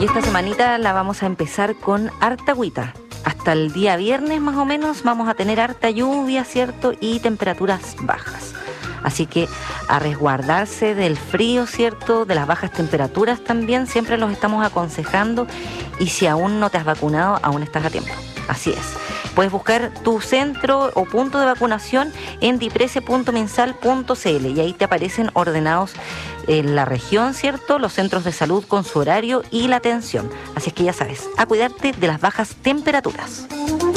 Y esta semanita la vamos a empezar con harta agüita. Hasta el día viernes más o menos vamos a tener harta lluvia, ¿cierto? Y temperaturas bajas. Así que a resguardarse del frío, ¿cierto? De las bajas temperaturas también, siempre los estamos aconsejando. Y si aún no te has vacunado, aún estás a tiempo. Así es. Puedes buscar tu centro o punto de vacunación en diprese.minsal.cl y ahí te aparecen ordenados en la región, ¿cierto? Los centros de salud con su horario y la atención. Así es que ya sabes, a cuidarte de las bajas temperaturas.